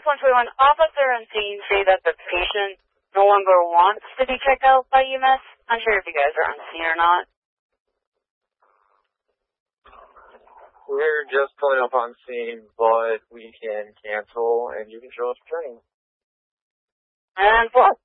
121, officer on scene say that the patient no longer wants to be checked out by EMS. I'm sure if you guys are on scene or not. We're just pulling up on scene, but we can cancel and you can show us training. And what?